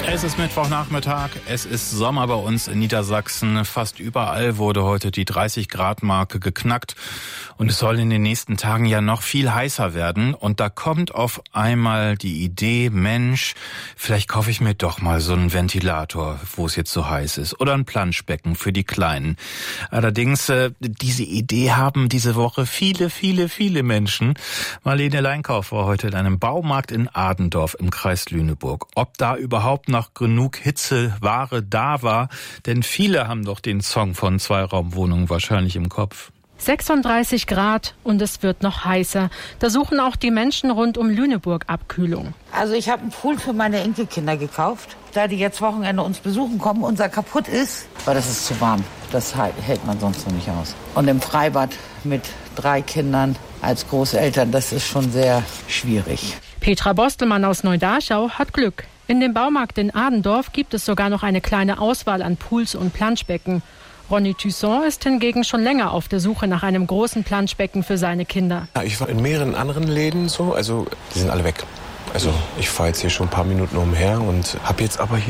Es ist Mittwochnachmittag, es ist Sommer bei uns in Niedersachsen. Fast überall wurde heute die 30-Grad-Marke geknackt. Und es soll in den nächsten Tagen ja noch viel heißer werden. Und da kommt auf einmal die Idee, Mensch, vielleicht kaufe ich mir doch mal so einen Ventilator, wo es jetzt so heiß ist. Oder ein Planschbecken für die Kleinen. Allerdings, diese Idee haben diese Woche viele Menschen. Marlene Leinkauf war heute in einem Baumarkt in Adendorf im Kreis Lüneburg. Ob da überhaupt noch genug Hitzeware da war, denn viele haben doch den Song von Zweiraumwohnungen wahrscheinlich im Kopf. 36 Grad und es wird noch heißer. Da suchen auch die Menschen rund um Lüneburg Abkühlung. Also ich habe einen Pool für meine Enkelkinder gekauft, da die jetzt Wochenende uns besuchen kommen. Unser kaputt ist, weil das ist zu warm. Das hält man sonst noch nicht aus. Und im Freibad mit 3 Kindern als Großeltern, das ist schon sehr schwierig. Petra Bostelmann aus Neudarschau hat Glück. In dem Baumarkt in Adendorf gibt es sogar noch eine kleine Auswahl an Pools und Planschbecken. Ronny Tusson ist hingegen schon länger auf der Suche nach einem großen Planschbecken für seine Kinder. Ja, ich war in mehreren anderen Läden die sind alle weg. Also ich fahre jetzt hier schon ein paar Minuten umher und habe jetzt aber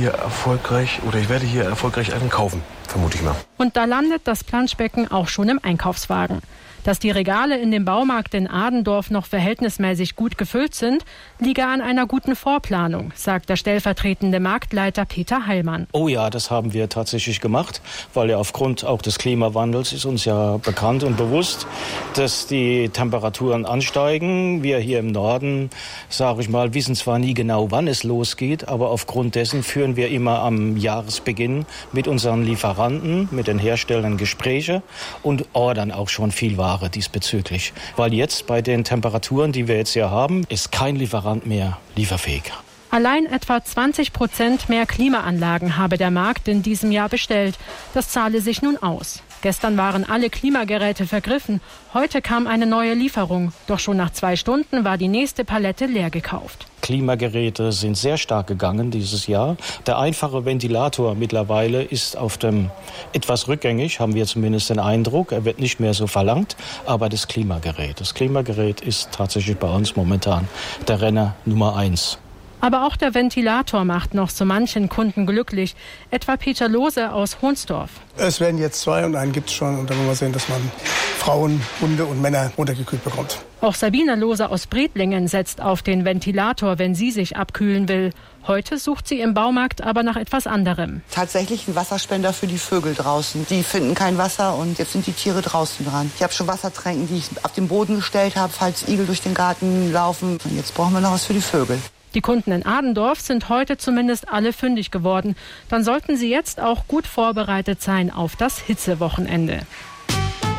ich werde hier erfolgreich einen kaufen, vermute ich mal. Und da landet das Planschbecken auch schon im Einkaufswagen. Dass die Regale in dem Baumarkt in Adendorf noch verhältnismäßig gut gefüllt sind, liege an einer guten Vorplanung, sagt der stellvertretende Marktleiter Peter Heilmann. Oh ja, das haben wir tatsächlich gemacht, weil ja aufgrund auch des Klimawandels ist uns ja bekannt und bewusst, dass die Temperaturen ansteigen. Wir hier im Norden, sage ich mal, wissen zwar nie genau, wann es losgeht, aber aufgrund dessen führen wir immer am Jahresbeginn mit unseren Lieferanten, mit den Herstellern Gespräche und ordern auch schon viel Ware diesbezüglich. Weil jetzt bei den Temperaturen, die wir jetzt hier haben, ist kein Lieferant mehr lieferfähig. Allein etwa 20% mehr Klimaanlagen habe der Markt in diesem Jahr bestellt. Das zahle sich nun aus. Gestern waren alle Klimageräte vergriffen. Heute kam eine neue Lieferung. Doch schon nach 2 Stunden war die nächste Palette leer gekauft. Klimageräte sind sehr stark gegangen dieses Jahr. Der einfache Ventilator mittlerweile ist auf dem etwas rückgängig, haben wir zumindest den Eindruck. Er wird nicht mehr so verlangt, aber das Klimagerät ist tatsächlich bei uns momentan der Renner Nummer 1. Aber auch der Ventilator macht noch so manchen Kunden glücklich. Etwa Peter Lohse aus Hohnsdorf. Es werden jetzt 2 und einen gibt es schon. Und dann wollen wir sehen, dass man Frauen, Hunde und Männer runtergekühlt bekommt. Auch Sabine Lohse aus Bredlingen setzt auf den Ventilator, wenn sie sich abkühlen will. Heute sucht sie im Baumarkt aber nach etwas anderem. Tatsächlich ein Wasserspender für die Vögel draußen. Die finden kein Wasser und jetzt sind die Tiere draußen dran. Ich habe schon Wassertränken, die ich auf den Boden gestellt habe, falls Igel durch den Garten laufen. Und jetzt brauchen wir noch was für die Vögel. Die Kunden in Adendorf sind heute zumindest alle fündig geworden. Dann sollten sie jetzt auch gut vorbereitet sein auf das Hitzewochenende.